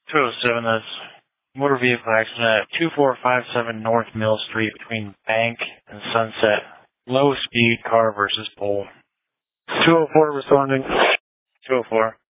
207, that's motor vehicle accident at 2457 North Mill Street between Bank and Sunset. Low speed car versus pole. 204 responding. 204.